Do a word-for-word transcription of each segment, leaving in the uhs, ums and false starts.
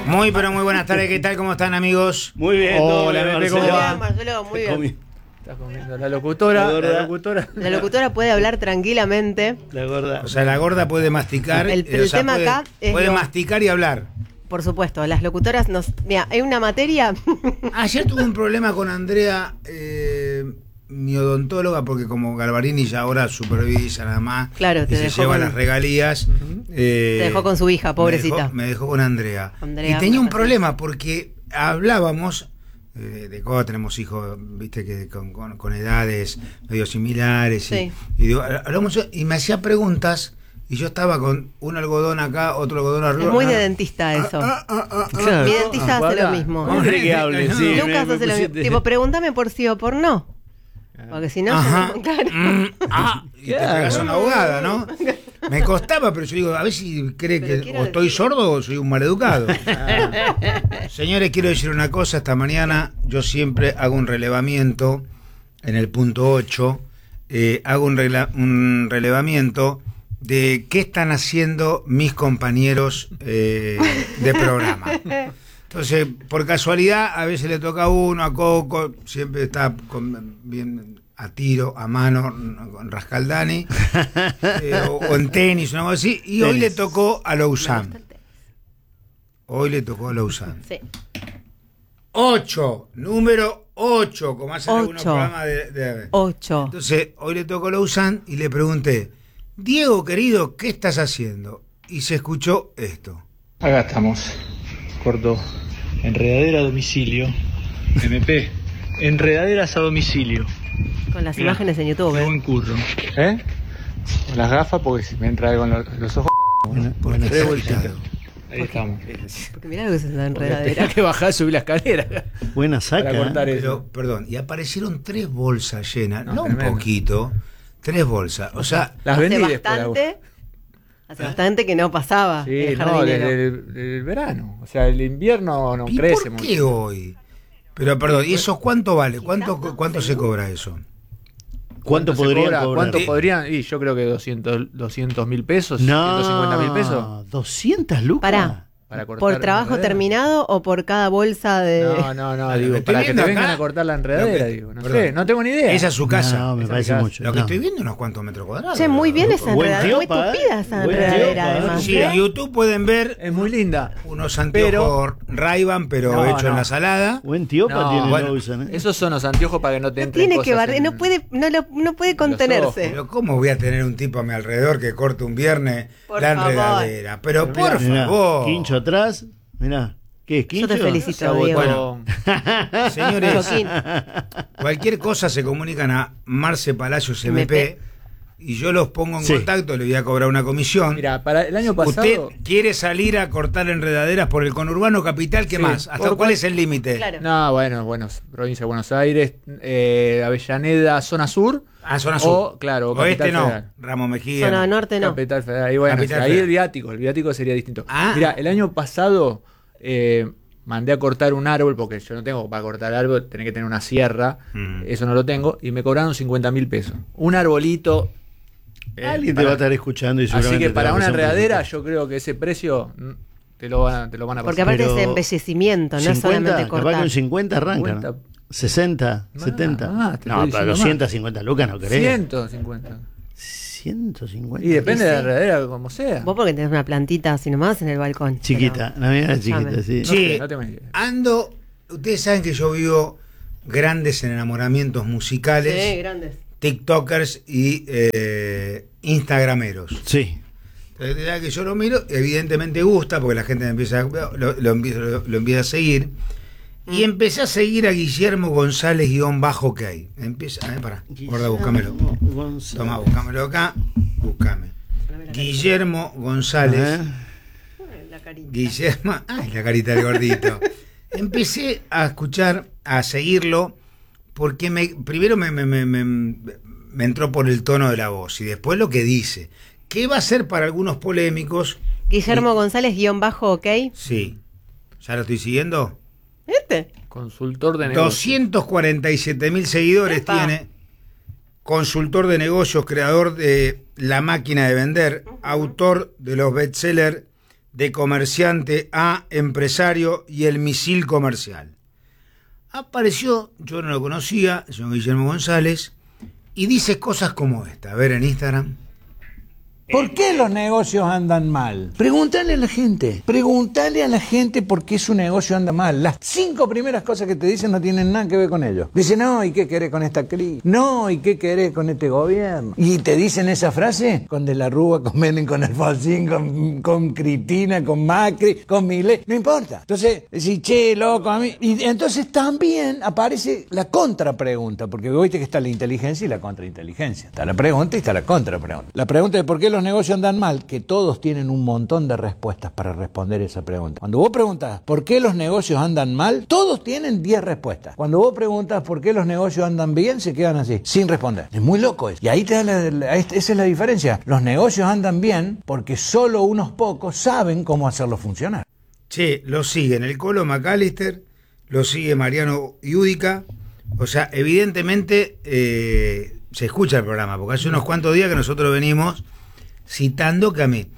Muy, pero muy buenas tardes. ¿Qué tal? ¿Cómo están, amigos? Muy bien. Hola, bien, Pepe, ¿cómo va? Marcelo, muy bien. Está comiendo la locutora. La, la locutora. La locutora puede hablar tranquilamente. La gorda. O sea, la gorda puede masticar. El, el o sea, tema puede, acá es puede lo- masticar y hablar. Por supuesto, las locutoras nos... Mira, hay una materia... Ayer tuve un problema con Andrea, eh, mi odontóloga, porque como Galvarini ya ahora supervisa nada más Claro, y te se dejó lleva con- las regalías. eh, Te dejó con su hija, pobrecita. Me dejó, me dejó con Andrea. Andrea, y tenía un una problema porque hablábamos eh, de cómo tenemos hijos, viste, que con, con, con edades medio similares. Y, Sí. y digo, hablamos y me hacía preguntas. Y yo estaba con un algodón acá, otro algodón arriba. Es muy de dentista eso. Ah, ah, ah, ah, Claro. Mi dentista Ah, hace lo habla. mismo. Vamos a que hable, sí. Lucas me- me hace lo mismo. pusiste- Tipo, pregúntame por sí o por no. Porque si no, Ajá. yo- claro. Mm, ah, y te Claro. pegas una ahogada, ¿no? Me costaba, pero yo digo, a ver si cree Pero que quiero o estoy decir- sordo o soy un maleducado. Señores, quiero decir una cosa. Esta mañana yo siempre hago un relevamiento en el punto ocho. Eh, hago un, rela- un relevamiento de qué están haciendo mis compañeros eh, de programa. Entonces, por casualidad, a veces le toca a uno, a Coco, siempre está con, bien a tiro, a mano, con Rascaldani, eh, o, o en tenis, o algo así, y hoy le tocó a Lausanne. Hoy le tocó a Lausanne. Sí. Ocho, número ocho, como hacen algunos Ocho. programas de... de- Ocho. Entonces, hoy le tocó a Lausanne y le pregunté, Diego, querido, ¿qué estás haciendo? Y se escuchó esto. Acá estamos. Corto. Enredadera a domicilio. M P. Enredaderas a domicilio. Con las Mirá, imágenes en YouTube. Qué ¿eh? buen curro. ¿Eh? Con las gafas porque si me entra con los, los ojos. Porque Tres está vueltitas. agitado. Ahí estamos. Porque mirá lo que es esa Tenés enredadera. que bajar, subir la escalera. Buena saca. Para cortar ¿eh? eso. Pero, perdón, y aparecieron tres bolsas llenas, no, No, un tremendo. poquito, tres bolsas. O sea, Las Hace vendí después. bastante... Hace bastante que no pasaba. Sí, el no, jardinero. desde el, desde el verano. O sea, el invierno no ¿y crece por mucho. qué hoy? Pero perdón, ¿y eso cuánto vale? ¿Cuánto, cuánto se cobra eso? ¿Cuánto se podrían cobra? cobrar? ¿Cuánto Eh, podrían? Y yo creo que doscientos mil pesos, No, ciento cincuenta mil pesos. ¿doscientas lucas? Pará. Para cortar ¿Por la trabajo enredadera. terminado o por cada bolsa de...? No, no, no, Lo digo, que estoy para que te viendo vengan acá- a cortar la enredadera, lo que- digo. No perdón. sé, no tengo ni idea. Esa es su casa. No, me Esa parece casa. mucho. Lo que no. estoy viendo unos cuantos metros cuadrados. Che, muy bien esa Buen enredadera. Muy tiopa, ¿eh? tupida esa Buen enredadera, tiopa, ¿eh? además. Sí, en YouTube pueden ver Es muy linda. unos anteojos Ray-Ban, pero No, hecho en no. la salada. Buen tiopa No, tiene bueno, Lausanne, ¿eh? Esos son los anteojos para que no te No entren tiene cosas que barrer, en- no puede, no, lo- no puede ojos. contenerse. Pero ¿cómo voy a tener un tipo a mi alrededor que corte un viernes Por la favor. enredadera? Pero Pero por Mirá, favor. Quincho atrás. Mirá. ¿Qué es Quincho? Yo te felicito, Se agotó. Diego. Bueno. Señores, Joaquín. cualquier cosa se comunican a Marce Palacios M M P P. y yo los pongo en Sí. contacto, le voy a cobrar una comisión. Mira, para el año ¿Usted pasado. quiere salir a cortar enredaderas por el conurbano capital? ¿Qué Sí. más? ¿Hasta ¿Por cuál cuál? es el límite? Claro. No, bueno, bueno, provincia de Buenos Aires, eh, Avellaneda, zona sur. Ah, zona sur. O, claro, o Oeste Capital no. Federal. Ramos Mejía. Zona no. norte no. Capital Federal. Y bueno, Capital ahí Federal. el viático, el viático sería distinto. Ah. Mira, el año pasado eh, mandé a cortar un árbol, porque yo no tengo para cortar árbol, tenés que tener una sierra, Mm. eso no lo tengo, y me cobraron cincuenta mil pesos. Un arbolito. eh, Alguien te para- va a estar escuchando y Así seguramente que te para va a una pasar un enredadera, presupuesto. yo creo que ese precio mm, te lo van, a- te lo van a Porque pasar. aparte Pero es embellecimiento, no es cincuenta, solamente capaz cortar. con cincuenta arrancan. cincuenta. sesenta, Más, setenta. más, te no, estoy para diciendo doscientas cincuenta lucas no querés. ciento cincuenta. ciento cincuenta. Y depende Y de la sí. enredadera, como sea. Vos porque tenés una plantita así nomás en el balcón. Chiquita, la mía era chiquita, Dame. sí. No Sí. sé, no tengo ni idea. Ando, ustedes saben que yo vivo grandes enamoramientos Pero- musicales, Sí, grandes. TikTokers y eh, Instagrameros. Sí. Entonces, ya que yo lo miro, evidentemente gusta, porque la gente me empieza, lo, lo, empieza, lo, lo empieza a seguir. Y empecé a seguir a Guillermo González guión bajo que hay. Empieza, eh, pará, gorda, búscamelo. González. Toma, búscamelo acá, búscame. Guillermo A González. ver. La carita. Guillermo, ay, la carita del gordito. Empecé a escuchar, a seguirlo, porque me, primero me, me, me, me, me entró por el tono de la voz y después lo que dice. ¿Qué va a ser para algunos polémicos? Guillermo Y- González guión bajo, ok. Sí. ¿Ya lo estoy siguiendo? ¿Este? Consultor de negocios. doscientos cuarenta y siete mil seguidores Epa. tiene. Consultor de negocios, creador de La Máquina de Vender, autor de los bestsellers de comerciante a empresario y el misil comercial. Apareció, yo no lo conocía, el señor Guillermo González, y dice cosas como esta. A ver, en Instagram. ¿Por qué los negocios andan mal? Pregúntale a la gente. Pregúntale a la gente por qué su negocio anda mal. Las cinco primeras cosas que te dicen no tienen nada que ver con ellos. Dicen, no, ¿y qué querés con esta crisis? No, ¿y qué querés con este gobierno? Y te dicen esa frase con De la Rúa, con Menem, con Alfonsín, con, con Cristina, con Macri, con Milei. No importa. Entonces, decís, che, loco, a mí. Y entonces también aparece la contrapregunta, porque viste que está la inteligencia y la contrainteligencia. Está la pregunta y está la contrapregunta. La pregunta es por qué los negocios andan mal, que todos tienen un montón de respuestas para responder esa pregunta. Cuando vos preguntas ¿por qué los negocios andan mal? Todos tienen diez respuestas. Cuando vos preguntas ¿por qué los negocios andan bien? Se quedan así, sin responder. Es muy loco eso. Y ahí te da la, la, esa es la diferencia. Los negocios andan bien porque solo unos pocos saben cómo hacerlo funcionar. Che, lo siguen el Colo McAllister, lo sigue Mariano Iudica. O sea, evidentemente eh, se escucha el programa, porque hace unos cuantos días que nosotros venimos citando que a mí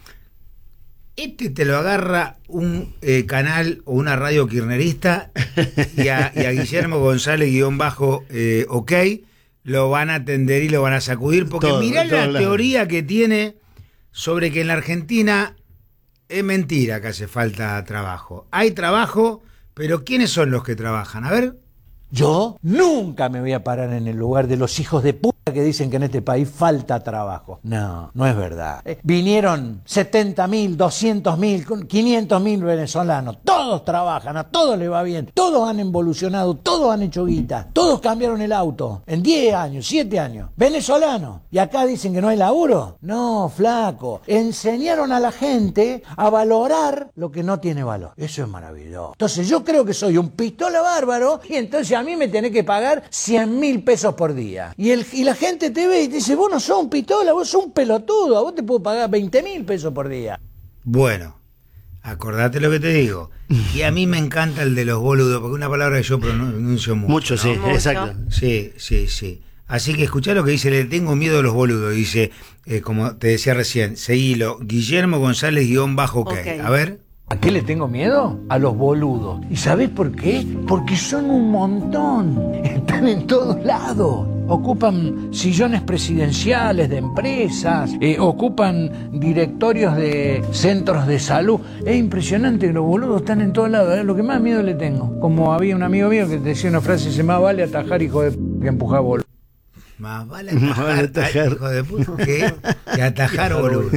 este te lo agarra un eh, canal o una radio kirchnerista y a, y a Guillermo González guión bajo eh, ok lo van a atender y lo van a sacudir, porque todo, mirá la lado. Teoría que tiene sobre que en la Argentina es mentira que hace falta trabajo. Hay trabajo, pero ¿quiénes son los que trabajan? A ver. Yo nunca me voy a parar en el lugar de los hijos de puta que dicen que en este país falta trabajo. No, no es verdad. Eh, vinieron setenta mil, doscientos mil, quinientos mil venezolanos. Todos trabajan, a todos les va bien. Todos han evolucionado, todos han hecho guita. Todos cambiaron el auto en diez años, siete años. Venezolanos. ¿Y acá dicen que no hay laburo? No, flaco. Enseñaron a la gente a valorar lo que no tiene valor. Eso es maravilloso. Entonces yo creo que soy un pistola bárbaro y entonces a mí me tenés que pagar cien mil pesos por día. Y, el, y la gente te ve y te dice, vos no sos un pistola, vos sos un pelotudo, a vos te puedo pagar veinte mil pesos por día. Bueno, acordate lo que te digo. Y a mí me encanta el de los boludos, porque es una palabra que yo pronuncio mucho. Mucho, ¿no? Sí, mucho. Exacto. Sí, sí, sí. Así que escuchá lo que dice, le tengo miedo a los boludos. Dice, eh, como te decía recién, seguilo, Guillermo González guión bajo ok. Okay. A ver. ¿A qué le tengo miedo? A los boludos. ¿Y sabés por qué? Porque son un montón. Están en todos lados. Ocupan sillones presidenciales de empresas, eh, ocupan directorios de centros de salud. Es impresionante que los boludos están en todos lados. Es lo que más miedo le tengo. Como había un amigo mío que decía una frase, se más vale atajar hijo de p*** que empujar boludo. Más vale atajar, vale atajar. hijo de p*** que, que atajar boludo.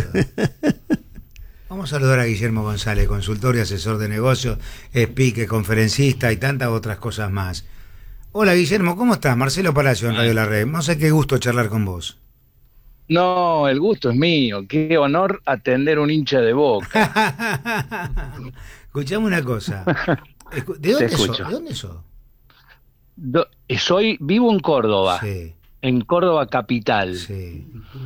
Vamos a saludar a Guillermo González, consultor y asesor de negocios, speaker, conferencista y tantas otras cosas más. Hola Guillermo, ¿cómo estás? Marcelo Palacio en Radio La Red. No sé qué gusto charlar con vos. No, el gusto es mío. Qué honor atender un hincha de Boca. Escuchame una cosa. ¿De dónde sos? ¿De dónde sos? Do, soy, vivo en Córdoba. Sí. En Córdoba capital. Sí.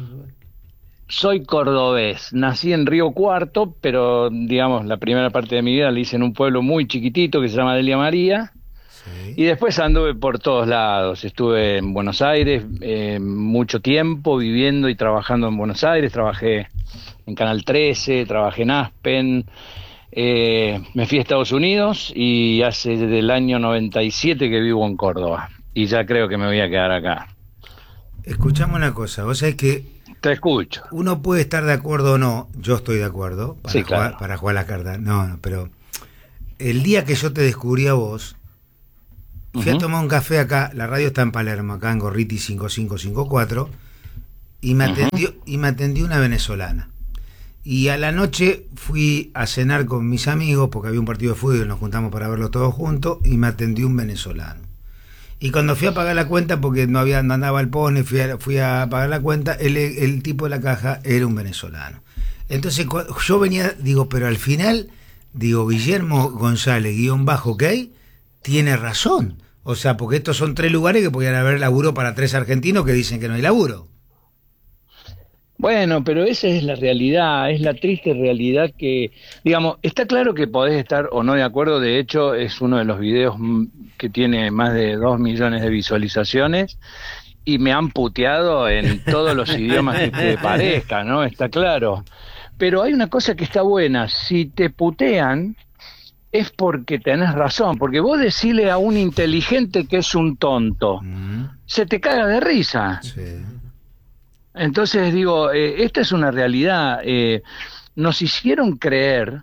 Soy cordobés, nací en Río Cuarto, pero digamos la primera parte de mi vida la hice en un pueblo muy chiquitito que se llama Delia María, sí. Y después anduve por todos lados, estuve en Buenos Aires eh, mucho tiempo viviendo y trabajando en Buenos Aires, trabajé en Canal trece, trabajé en Aspen, eh, me fui a Estados Unidos y hace desde el año noventa y siete que vivo en Córdoba y ya creo que me voy a quedar acá. Escuchame una cosa, vos sabés que te escucho. Uno puede estar de acuerdo o no, yo estoy de acuerdo para, sí, jugar, claro. para jugar la carta. No, no, pero el día que yo te descubrí a vos, fui uh-huh. a tomar un café acá, la radio está en Palermo, acá en Gorriti cinco cinco cinco cuatro, y me atendió, uh-huh. y me atendió una venezolana. Y a la noche fui a cenar con mis amigos, porque había un partido de fútbol y nos juntamos para verlo todos juntos, y me atendió un venezolano. Y cuando fui a pagar la cuenta, porque no había no andaba el pone, fui a, fui a pagar la cuenta, el, el tipo de la caja era un venezolano. Entonces yo venía, digo, pero al final, digo, Guillermo González, guión bajo, ok, tiene razón. O sea, porque estos son tres lugares que podían haber laburo para tres argentinos que dicen que no hay laburo. Bueno, pero esa es la realidad, es la triste realidad que, digamos, está claro que podés estar o no de acuerdo, de hecho es uno de los videos que tiene más de dos millones de visualizaciones y me han puteado en todos los idiomas que te parezca, ¿no? Está claro. Pero hay una cosa que está buena, si te putean es porque tenés razón, porque vos decirle a un inteligente que es un tonto, mm. se te caga de risa. Sí. Entonces digo, eh, esta es una realidad, eh, nos hicieron creer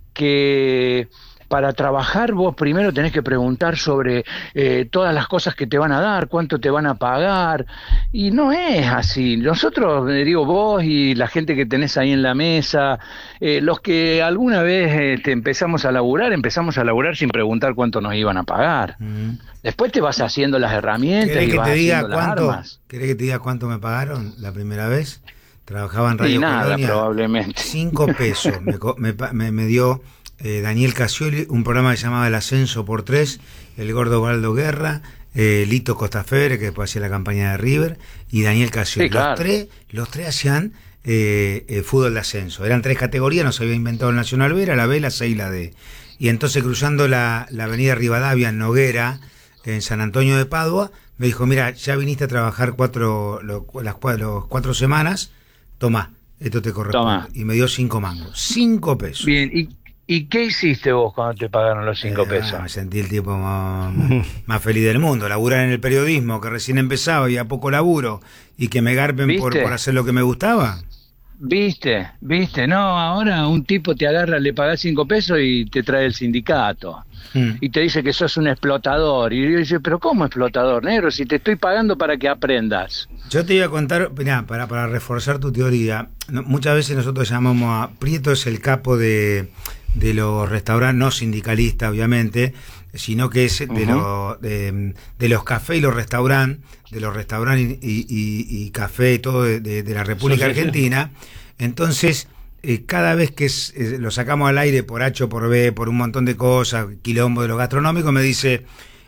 que para trabajar vos primero tenés que preguntar sobre eh, todas las cosas que te van a dar, cuánto te van a pagar, y no es así. Nosotros, eh, digo, vos y la gente que tenés ahí en la mesa, eh, los que alguna vez eh, te empezamos a laburar, empezamos a laburar sin preguntar cuánto nos iban a pagar. Mm. Después te vas haciendo las herramientas y que vas te diga haciendo las cuánto, armas. ¿Querés que te diga cuánto me pagaron la primera vez? Trabajaba en Radio y nada, Colonia, probablemente. Cinco pesos me, me, me, me dio eh, Daniel Casioli, un programa que se llamaba El Ascenso por Tres, el gordo Baldo Guerra, eh, Lito Costafere, que después hacía la campaña de River, y Daniel Casioli. Sí, claro. Los tres, los tres hacían eh, eh, fútbol de ascenso. Eran tres categorías, no se había inventado el Nacional B, era la B, la C y la D. Y entonces cruzando la, la avenida Rivadavia en Noguera, en San Antonio de Padua, me dijo, mira, ya viniste a trabajar cuatro, lo, las los cuatro semanas, tomá, esto te corresponde. Tomá. Y me dio cinco mangos, cinco pesos. Bien, ¿y, y qué hiciste vos cuando te pagaron los cinco eh, pesos? Me sentí el tipo más, más feliz del mundo, laburar en el periodismo, que recién empezaba y a poco laburo, y que me garpen por, por hacer lo que me gustaba. Viste, viste, no, ahora un tipo te agarra, le pagás cinco pesos y te trae el sindicato. Mm. Y te dice que sos un explotador. Y yo digo, pero ¿cómo explotador, negro? Si te estoy pagando para que aprendas. Yo te iba a contar, mirá, para, para reforzar tu teoría, no, muchas veces nosotros llamamos a Prieto, es el capo de, de los restaurantes, no sindicalista obviamente, sino que es de, uh-huh. lo, de, de los cafés y los restaurantes, de los restaurantes y, y, y café y todo de, de, de la República sí, sí, Argentina. Sí. Entonces, eh, cada vez que es, eh, lo sacamos al aire por H o por B, por un montón de cosas, quilombo de los gastronómicos, me dice,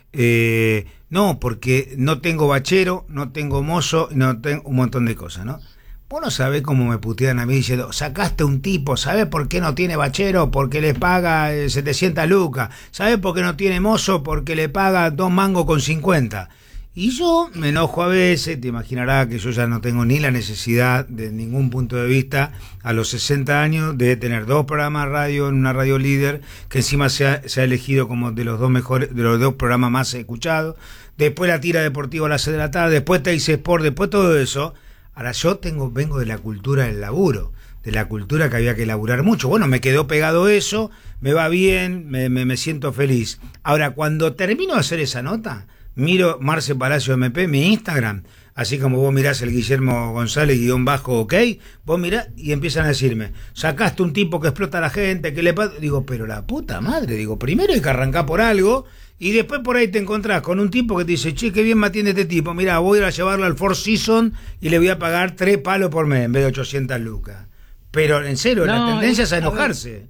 eh, no, porque no tengo bachero, no tengo mozo, no tengo un montón de cosas, ¿no? Vos no sabés cómo me putean a mí diciendo, sacaste un tipo, ¿sabés por qué no tiene bachero? Porque le paga eh, setecientas lucas. ¿Sabés por qué no tiene mozo? Porque le paga dos mangos con cincuenta. Y yo me enojo a veces, te imaginarás que yo ya no tengo ni la necesidad de ningún punto de vista a los sesenta años de tener dos programas de radio en una radio líder, que encima se ha, se ha elegido como de los dos mejores, de los dos programas más escuchados, después la tira deportiva a las seis de la tarde, después T I C Sport, después todo eso. Ahora yo tengo, vengo de la cultura del laburo, de la cultura que había que laburar mucho. Bueno, me quedó pegado eso, me va bien, me, me, me siento feliz. Ahora, cuando termino de hacer esa nota, miro Marce Palacio M P, mi Instagram, así como vos mirás el Guillermo González guión bajo ok, vos mirás y empiezan a decirme, sacaste un tipo que explota a la gente, que le pasa... Digo, pero la puta madre, digo, primero hay que arrancar por algo, y después por ahí te encontrás con un tipo que te dice, che, qué bien me atiende este tipo, mirá, voy a ir a llevarlo al Four Seasons y le voy a pagar tres palos por mes en vez de ochocientas lucas. Pero en serio, no, la tendencia es a enojarse.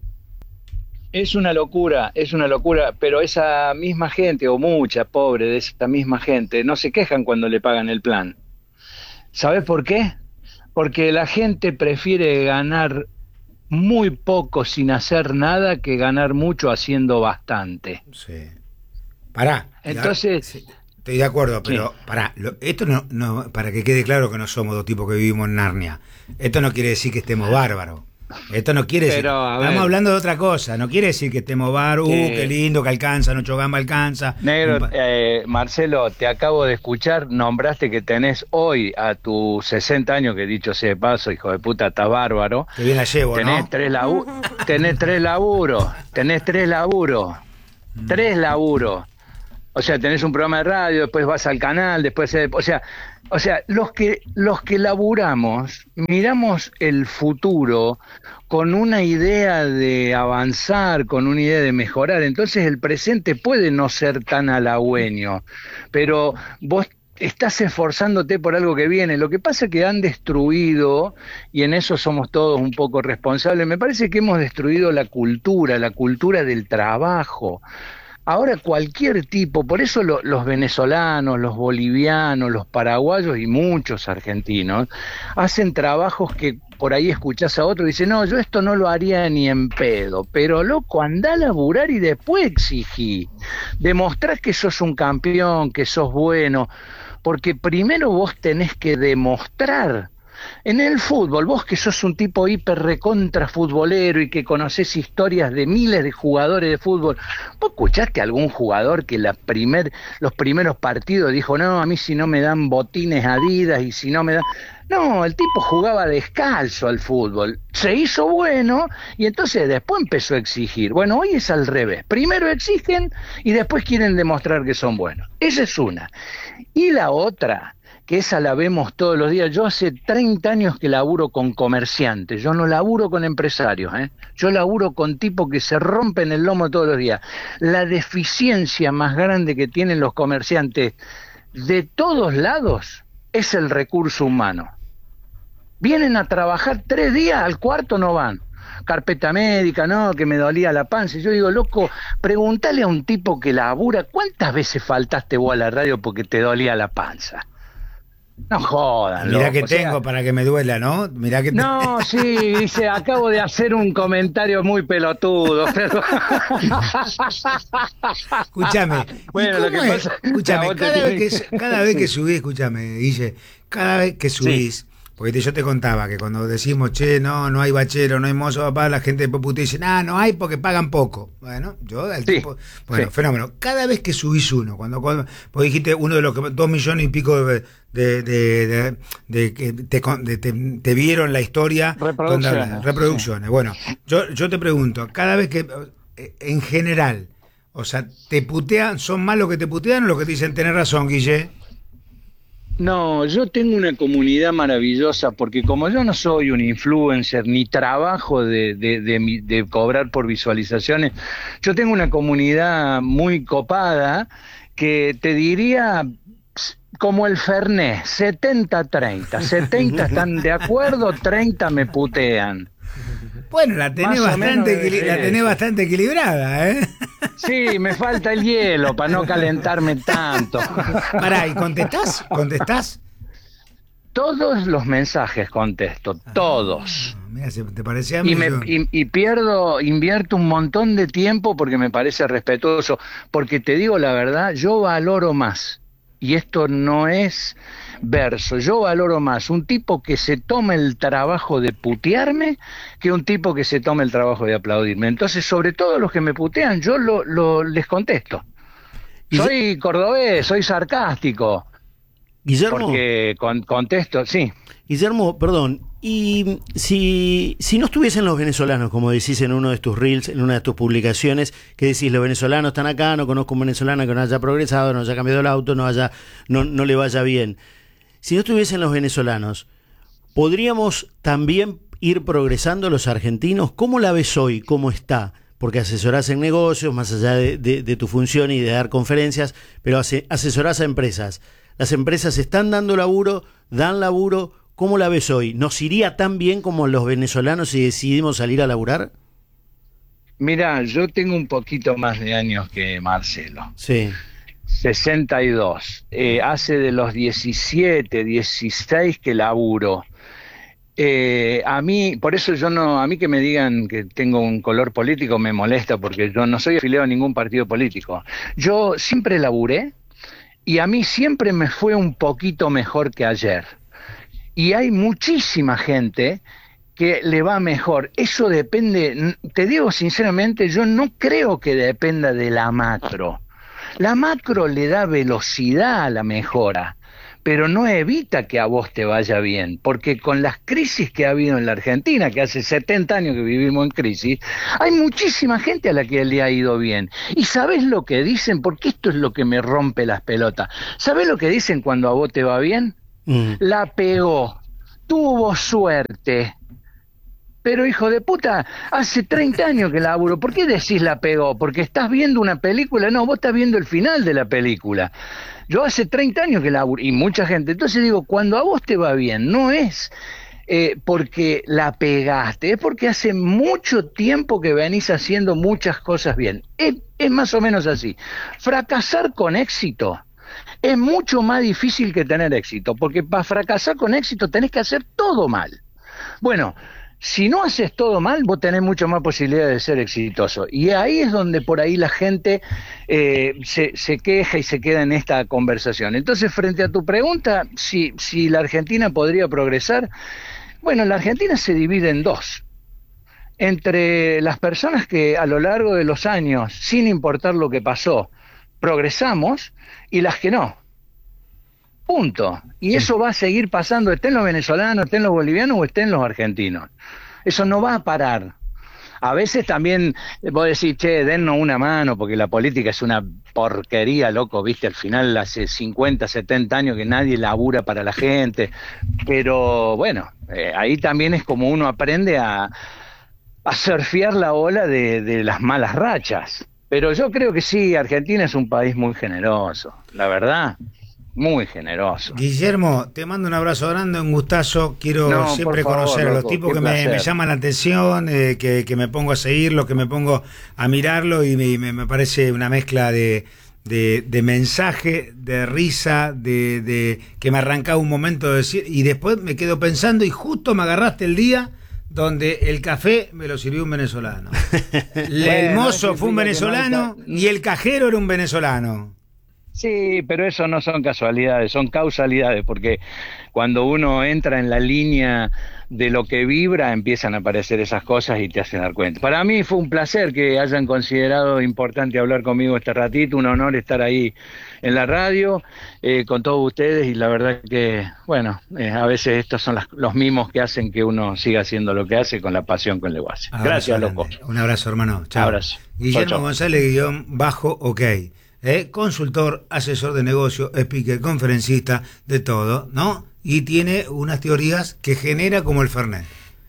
Es una locura, es una locura, pero esa misma gente, o mucha, pobre de esa misma gente, no se quejan cuando le pagan el plan. ¿Sabes por qué? Porque la gente prefiere ganar muy poco sin hacer nada que ganar mucho haciendo bastante. Sí. Pará. Entonces... Sí, estoy de acuerdo, pero sí. Pará, lo, esto no, no, para que quede claro que no somos dos tipos que vivimos en Narnia, esto no quiere decir que estemos bárbaros. Esto no quiere decir, pero, estamos ver, hablando de otra cosa, no quiere decir que estemos bar, uh, que, qué lindo, que alcanza, Nocho Gamba alcanza. Negro, eh, Marcelo, te acabo de escuchar, nombraste que tenés hoy a tus sesenta años, que dicho sea de paso, hijo de puta, está bárbaro. Que bien la llevo, tenés ¿no? Tres labu tenés tres laburos, tenés tres laburos, mm. tres laburos. O sea, tenés un programa de radio, después vas al canal, después... O sea, o sea los que los que laburamos, miramos el futuro con una idea de avanzar, con una idea de mejorar. Entonces el presente puede no ser tan halagüeño, pero vos estás esforzándote por algo que viene. Lo que pasa es que han destruido, y en eso somos todos un poco responsables, me parece que hemos destruido la cultura, la cultura del trabajo. Ahora cualquier tipo, por eso lo, los venezolanos, los bolivianos, los paraguayos y muchos argentinos hacen trabajos que por ahí escuchás a otro y dicen, no, yo esto no lo haría ni en pedo, pero loco, andá a laburar y después exigí, demostrás que sos un campeón, que sos bueno, porque primero vos tenés que demostrar En el fútbol, vos que sos un tipo hiper recontra futbolero y que conocés historias de miles de jugadores de fútbol, ¿vos escuchaste a algún jugador que la primer, los primeros partidos dijo, no, a mí si no me dan botines Adidas y si no me dan... No, el tipo jugaba descalzo al fútbol, se hizo bueno y entonces después empezó a exigir. Bueno, hoy es al revés, primero exigen y después quieren demostrar que son buenos. Esa es una. Y la otra, que esa la vemos todos los días, yo hace treinta años que laburo con comerciantes, yo no laburo con empresarios, ¿eh? Yo laburo con tipos que se rompen el lomo todos los días. La deficiencia más grande que tienen los comerciantes de todos lados es el recurso humano. Vienen a trabajar tres días, al cuarto no van. Carpeta médica, no, que me dolía la panza. Y yo digo, loco, pregúntale a un tipo que labura, ¿cuántas veces faltaste vos a la radio porque te dolía la panza? No jodan, Mirá loco, que o sea, tengo para que me duela, ¿no? Mirá que te... No, sí, dice, acabo de hacer un comentario muy pelotudo, pero... Escúchame, Bueno, ¿y lo que cómo es? pasa- Escúchame, No, cada te- vez que, cada vez que subís, escúchame, Guille, cada vez que subís, porque te- yo te contaba que cuando decimos, che, no, no hay bachero, no hay mozo, papá, la gente después putea y dice, ah, no hay porque pagan poco. Bueno, yo, el Sí, tipo, bueno, sí. fenómeno. Cada vez que subís uno, cuando, cuando vos dijiste uno de los que, dos millones y pico de, de, de, de- de que te, con- de- te, te vieron la historia, Reproducciones, donde- reproducciones. Bueno, yo, yo te pregunto, cada vez que, eh, en general, o sea, ¿te putean, son más los que te putean o los que te dicen, tenés razón, Guille? No, yo tengo una comunidad maravillosa porque como yo no soy un influencer ni trabajo de, de, de, mi- de cobrar por visualizaciones, yo tengo una comunidad muy copada que te diría ps, como el Fernet, setenta treinta, setenta están de acuerdo, treinta me putean. Bueno, la tenés, Más o bastante, menos debe equili- ser la tenés eso. bastante equilibrada, ¿eh? Sí, me falta el hielo para no calentarme tanto. Pará, ¿y contestás? ¿Contestás? Todos los mensajes contesto, todos. Ah, mira, se- ¿te parecía a mí? Y, me, Yo- y, y pierdo, invierto un montón de tiempo porque me parece respetuoso, porque te digo la verdad, yo valoro más, y esto no es verso, yo valoro más un tipo que se tome el trabajo de putearme que un tipo que se tome el trabajo de aplaudirme. Entonces, sobre todo los que me putean, yo lo, lo les contesto. Soy cordobés, soy sarcástico, Guillermo, porque con, contesto, sí. Guillermo, perdón, y si, si no estuviesen los venezolanos, como decís en uno de tus reels, en una de tus publicaciones, que decís, los venezolanos están acá, no conozco un venezolano que no haya progresado, no haya cambiado el auto, no haya, no, no le vaya bien. Si no estuviesen los venezolanos, ¿podríamos también ir progresando los argentinos? ¿Cómo la ves hoy? ¿Cómo está? Porque asesorás en negocios, más allá de, de, de tu función y de dar conferencias, pero ase- asesorás a empresas. ¿Las empresas están dando laburo? ¿Dan laburo? ¿Cómo la ves hoy? ¿Nos iría tan bien como los venezolanos si decidimos salir a laburar? Mira, yo tengo un poquito más de años que Marcelo. Sí. sesenta y dos. Eh, hace de los diecisiete, dieciséis que laburo. Eh, a mí, por eso yo no, a mí que me digan que tengo un color político me molesta porque yo no soy afiliado a ningún partido político. Yo siempre laburé y a mí siempre me fue un poquito mejor que ayer. Y hay muchísima gente que le va mejor. Eso depende, te digo sinceramente, yo no creo que dependa de la macro. La macro le da velocidad a la mejora, pero no evita que a vos te vaya bien, porque con las crisis que ha habido en la Argentina, que hace setenta años que vivimos en crisis, hay muchísima gente a la que le ha ido bien. ¿Y sabés lo que dicen? Porque esto es lo que me rompe las pelotas. ¿Sabés lo que dicen cuando a vos te va bien? Mm. La pegó, tuvo suerte. Pero hijo de puta, hace treinta años que laburo, ¿por qué decís la pegó? ¿Porque estás viendo una película? No, vos estás viendo el final de la película. Yo hace treinta años que laburo, y mucha gente. Entonces digo, cuando a vos te va bien, no es eh, porque la pegaste, es porque hace mucho tiempo que venís haciendo muchas cosas bien. Es, es más o menos así. Fracasar con éxito es mucho más difícil que tener éxito, porque para fracasar con éxito tenés que hacer todo mal. Bueno, Si no haces todo mal, vos tenés mucho más posibilidades de ser exitoso. Y ahí es donde por ahí la gente eh, se, se queja y se queda en esta conversación. Entonces, frente a tu pregunta, si, si la Argentina podría progresar, bueno, la Argentina se divide en dos. Entre las personas que a lo largo de los años, sin importar lo que pasó, progresamos, y las que no. Punto. Y eso va a seguir pasando, estén los venezolanos, estén los bolivianos o estén los argentinos. Eso no va a parar. A veces también vos decís, che, dennos una mano, porque la política es una porquería, loco, viste, al final hace cincuenta, setenta años que nadie labura para la gente. Pero bueno, eh, ahí también es como uno aprende a, a surfear la ola de, de las malas rachas. Pero yo creo que sí, Argentina es un país muy generoso, la verdad. Muy generoso. Guillermo, te mando un abrazo grande, un gustazo. Quiero no, siempre favor, conocer a los loco, tipos que me, me llaman la atención, eh, que, que me pongo a seguirlo, que me pongo a mirarlo y me, me parece una mezcla de, de, de mensaje, de risa, de, de que me arrancaba un momento de decir, y después me quedo pensando y justo me agarraste el día donde el café me lo sirvió un venezolano. El mozo fue un venezolano y el cajero era un venezolano. Sí, pero eso no son casualidades, son causalidades, porque cuando uno entra en la línea de lo que vibra, empiezan a aparecer esas cosas y te hacen dar cuenta. Para mí fue un placer que hayan considerado importante hablar conmigo este ratito, un honor estar ahí en la radio eh, con todos ustedes, y la verdad que, bueno, eh, a veces estos son las, los mimos que hacen que uno siga haciendo lo que hace con la pasión con lo que hace. Gracias, loco. Un abrazo, hermano. Chao. Abrazo. Guillermo Chau, chau. González, guión bajo, ok. Eh, consultor, asesor de negocio, speaker, conferencista, de todo, ¿no? Y tiene unas teorías que genera como el Fernet.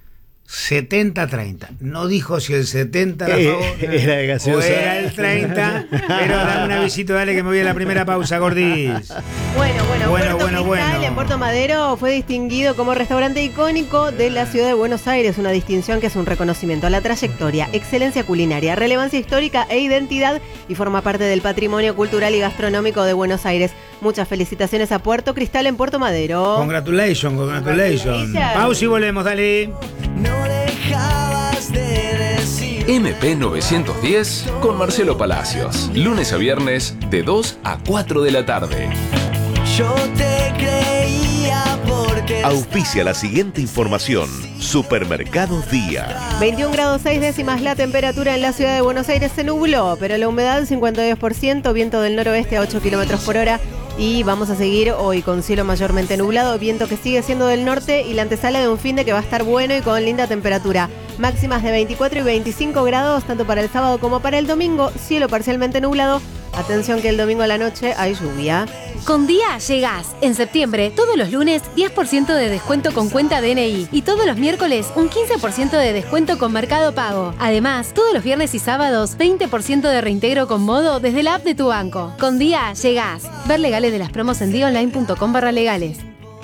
setenta treinta. No dijo si el setenta era, a favor, era de gaseosa. o era el treinta, pero dame una visita, dale que me voy a la primera pausa, Gordis. Bueno, bueno, Bueno, Puerto bueno, Cristal bueno. en Puerto Madero fue distinguido como restaurante icónico de la ciudad de Buenos Aires, una distinción que es un reconocimiento a la trayectoria, excelencia culinaria, relevancia histórica e identidad, y forma parte del patrimonio cultural y gastronómico de Buenos Aires. Muchas felicitaciones a Puerto Cristal en Puerto Madero. Congratulations, congratulations. Congratulations. Pausa y volvemos, dale. No dejabas de decir. M P novecientos diez con Marcelo Palacios. Lunes a viernes de dos a cuatro de la tarde. Yo te creía porque. Auspicia la siguiente información. Supermercados Día. veintiún grados seis décimas la temperatura en la ciudad de Buenos Aires. Se nubló, pero la humedad cincuenta y dos por ciento, viento del noroeste a ocho kilómetros por hora. Y vamos a seguir hoy con cielo mayormente nublado, viento que sigue siendo del norte y la antesala de un fin de que va a estar bueno y con linda temperatura. Máximas de veinticuatro y veinticinco grados, tanto para el sábado como para el domingo. Cielo parcialmente nublado. Atención que el domingo a la noche hay lluvia. Con Día llegás. En septiembre, todos los lunes, diez por ciento de descuento con cuenta D N I. Y todos los miércoles, un quince por ciento de descuento con Mercado Pago. Además, todos los viernes y sábados, veinte por ciento de reintegro con Modo desde la app de tu banco. Con Día llegás. Ver legales de las promos en dionline punto com barra legales.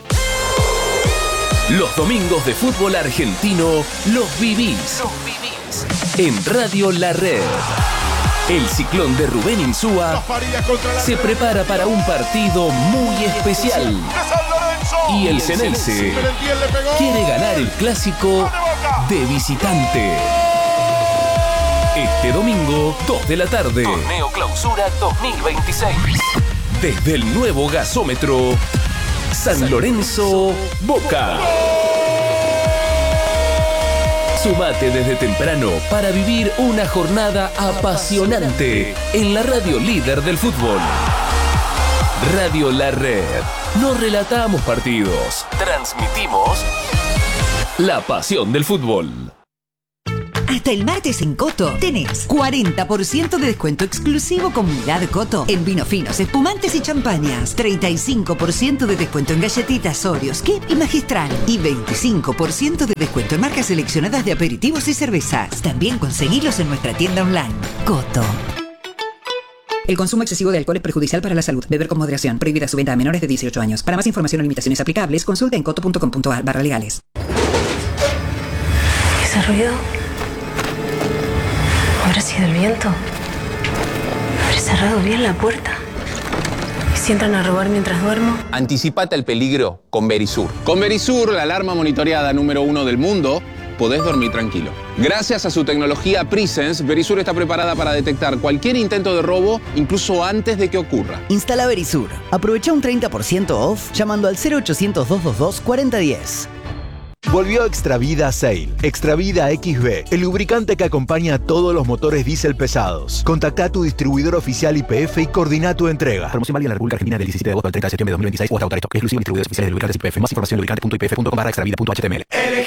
Los domingos de fútbol argentino los vivís. Los vivís. En Radio La Red. El ciclón de Rubén Insúa se prepara para un partido muy especial. Y el Ceneice quiere ganar el clásico de visitante. Este domingo, dos de la tarde. Torneo Clausura dos mil veintiséis. Desde el nuevo gasómetro, San Lorenzo, Boca. Sumate desde temprano para vivir una jornada apasionante en la radio líder del fútbol. Radio La Red. No relatamos partidos, transmitimos la pasión del fútbol. Hasta el martes en Coto tenés cuarenta por ciento de descuento exclusivo Comunidad Coto en vinos finos, espumantes y champañas. treinta y cinco por ciento de descuento en galletitas, Oreos, Kip y Magistral. Y veinticinco por ciento de descuento en marcas seleccionadas de aperitivos y cervezas. También conseguilos en nuestra tienda online. Coto. El consumo excesivo de alcohol es perjudicial para la salud. Beber con moderación. Prohibida su venta a menores de dieciocho años. Para más información o limitaciones aplicables, consulta en coto punto com punto ar barra legales. ¿Ese ruido? ¿Habrá sido el viento? ¿Habré cerrado bien la puerta? ¿Y si entran a robar mientras duermo? Anticipate al peligro con Verisur. Con Verisur, la alarma monitoreada número uno del mundo, podés dormir tranquilo. Gracias a su tecnología Presence, Verisur está preparada para detectar cualquier intento de robo, incluso antes de que ocurra. Instala Verisur. Aprovecha un treinta por ciento off llamando al cero ochocientos, doscientos veintidós, cuarenta diez. Volvió Extravida Sail. Extravida X B, el lubricante que acompaña a todos los motores diésel pesados. Contacta a tu distribuidor oficial Y P F y coordina tu entrega. Promoción válida en la República Argentina del diecisiete de agosto al treinta de septiembre de dos mil veintiséis o hasta agotar stock. Exclusivo en distribuidores oficiales de lubricantes Y P F. Más información en lubricante punto I P F punto com barra extravida punto H T M L.